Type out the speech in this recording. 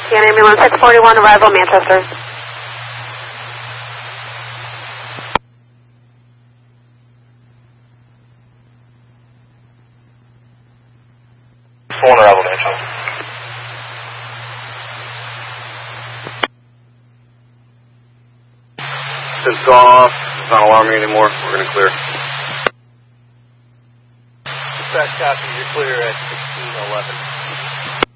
Yeah, ambulance 641, arrival Manchester. Full arrival Manchester. It's gone off. It's not alarming anymore. We're going to clear. Dispatch copy, you're clear at 1611.